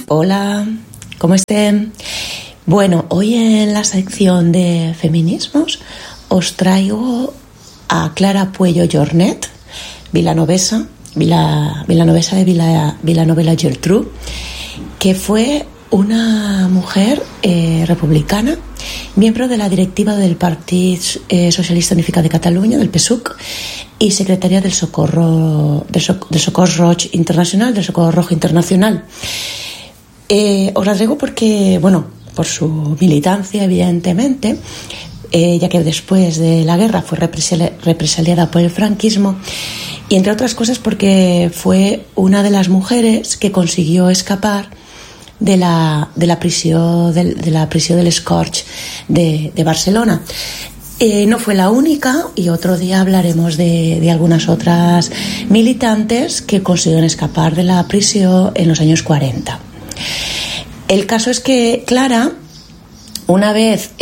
Hola, ¿cómo estén? Bueno, hoy en la sección de feminismos os traigo a Clara Puello Jornet, vilanovesa de Vilanova i la Geltrú, que fue una mujer republicana, miembro de la directiva del Partit Socialista Unificat de Catalunya, del PSUC, y secretaria del Socorro Roig Internacional, del Socorro Rojo Internacional. Os la traigo porque, bueno, por su militancia, evidentemente, ya que después de la guerra fue represaliada por el franquismo, y entre otras cosas porque fue una de las mujeres que consiguió escapar de la prisión del Scorch de Barcelona. No fue la única, y otro día hablaremos de algunas otras militantes que consiguieron escapar de la prisión en los años 40. El caso es que Clara, una vez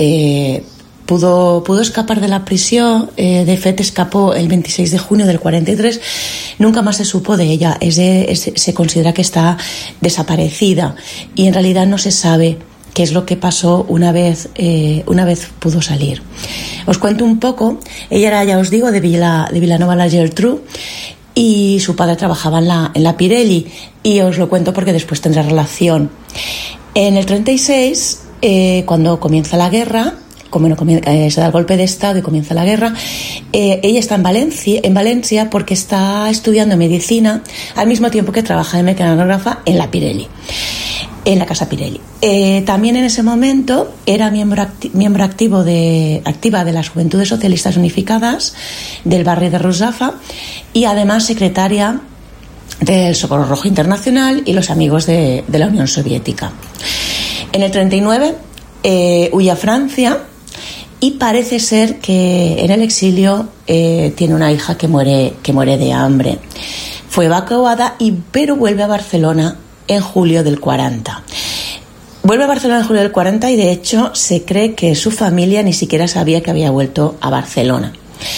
pudo escapar de la prisión, de fet escapó el 26 de junio del 43, nunca más se supo de ella. Se considera que está desaparecida y en realidad no se sabe qué es lo que pasó una vez pudo salir. Os cuento un poco. Ella era, ya os digo, de Vilanova i la Geltrú, y su padre trabajaba en la Pirelli, y os lo cuento porque después tendrá relación. En el 36, cuando comienza la guerra, se da el golpe de Estado y comienza la guerra, ella está en Valencia porque está estudiando medicina al mismo tiempo que trabaja de mecanógrafa en la Pirelli, en la casa Pirelli. También en ese momento era miembro activa de las Juventudes Socialistas Unificadas del barrio de Russafa, y además secretaria del Socorro Rojo Internacional y los amigos de la Unión Soviética. En el 39 huye a Francia, y parece ser que en el exilio tiene una hija que muere de hambre. Fue evacuada, pero vuelve a Barcelona en julio del 40. Vuelve a Barcelona en julio del 40 y de hecho se cree que su familia ni siquiera sabía que había vuelto a Barcelona.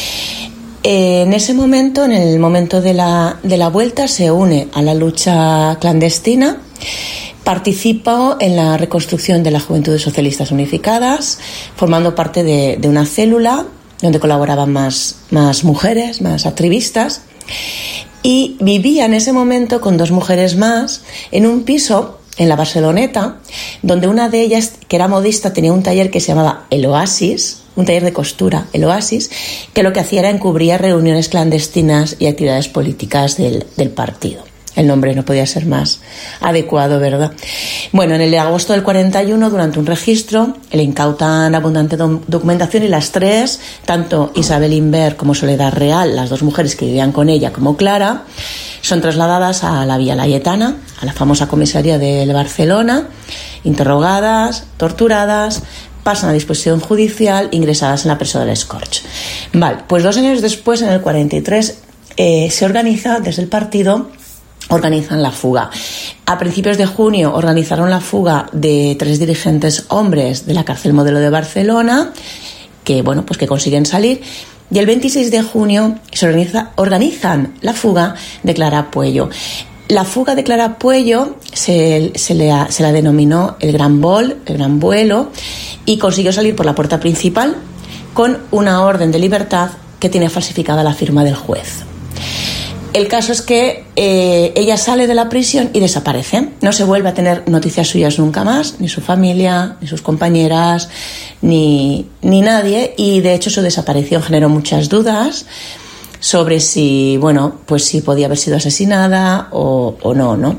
En ese momento, en el momento de la vuelta, se une a la lucha clandestina. Participó en la reconstrucción de las Juventudes Socialistas Unificadas, formando parte de una célula donde colaboraban más mujeres, más activistas, y vivía en ese momento con 2 mujeres más en un piso en la Barceloneta, donde una de ellas, que era modista, tenía un taller que se llamaba El Oasis, un taller de costura, El Oasis, que lo que hacía era encubrir reuniones clandestinas y actividades políticas del partido. El nombre no podía ser más adecuado, ¿verdad? Bueno, en el agosto del 41, durante un registro, le incautan abundante documentación, y las 3, tanto Isabel Imbert como Soledad Real, las 2 mujeres que vivían con ella, como Clara, son trasladadas a la Villa Laietana, a la famosa comisaría de Barcelona, interrogadas, torturadas, pasan a disposición judicial, ingresadas en la prisión del Scorch. Vale, pues 2 años después, en el 43, se organiza desde el partido. Organizan la fuga. A principios de junio organizaron la fuga de 3 dirigentes hombres de la cárcel Modelo de Barcelona, que consiguen salir, y el 26 de junio organizan la fuga de Clara Puello. La fuga de Clara Puello se la denominó el Gran Vol, el Gran Vuelo, y consiguió salir por la puerta principal con una orden de libertad que tiene falsificada la firma del juez. El caso es que ella sale de la prisión y desaparece. No se vuelve a tener noticias suyas nunca más, ni su familia, ni sus compañeras, ni nadie. Y de hecho su desaparición generó muchas dudas sobre si podía haber sido asesinada o no, ¿no?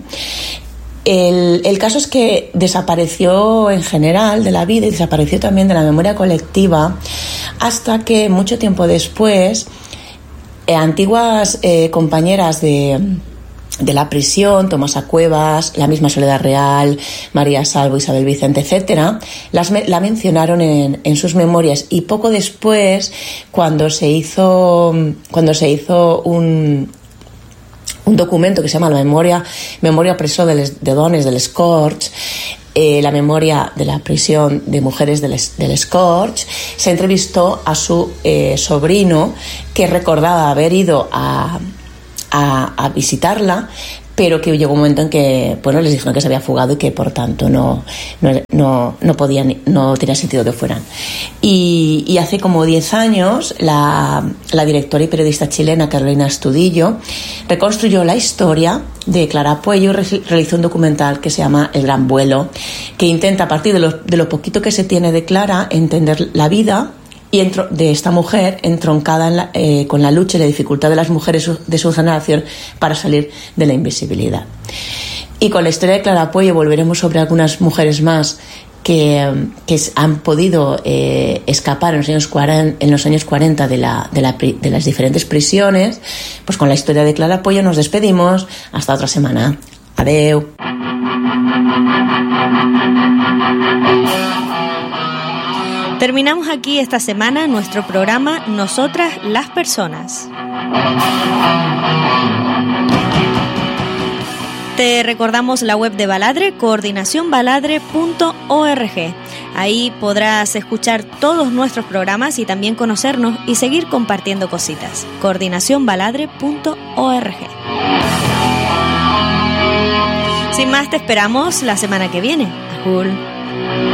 El caso es que desapareció en general de la vida y desapareció también de la memoria colectiva, hasta que mucho tiempo después antiguas compañeras de la prisión, Tomasa Cuevas, la misma Soledad Real, María Salvo, Isabel Vicente, etcétera, la mencionaron en sus memorias. Y poco después, cuando se hizo un documento que se llama la memoria preso de dones del Scorch, la memoria de la prisión de mujeres del Scorch, se entrevistó a su sobrino, que recordaba haber ido a visitarla, pero que llegó un momento en que, bueno, les dijeron que se había fugado y que por tanto no tenía sentido que fueran. Y hace como 10 años la directora y periodista chilena Carolina Astudillo reconstruyó la historia de Clara Puello y realizó un documental que se llama El Gran Vuelo, que intenta, a partir de lo poquito que se tiene de Clara, entender la vida y de esta mujer entroncada con la lucha y la dificultad de las mujeres de su generación para salir de la invisibilidad. Y con la historia de Clara Puello volveremos sobre algunas mujeres más que han podido escapar en los años 40 de las diferentes prisiones. Pues con la historia de Clara Puello nos despedimos. Hasta otra semana. Adeu. Terminamos aquí esta semana nuestro programa Nosotras las Personas. Te recordamos la web de Baladre, coordinacionbaladre.org. Ahí podrás escuchar todos nuestros programas y también conocernos y seguir compartiendo cositas. coordinacionbaladre.org. Sin más, te esperamos la semana que viene. Ajul.